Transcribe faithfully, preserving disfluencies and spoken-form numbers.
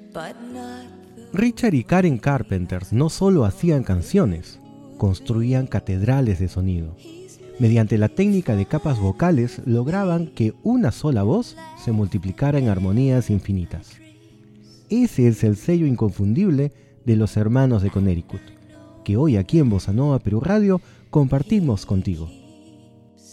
Richard y Karen Carpenters no solo hacían canciones, construían catedrales de sonido. Mediante la técnica de capas vocales lograban que una sola voz se multiplicara en armonías infinitas. Ese es el sello inconfundible de los hermanos de Connecticut, que hoy aquí en Bossa Nova Perú Radio compartimos contigo.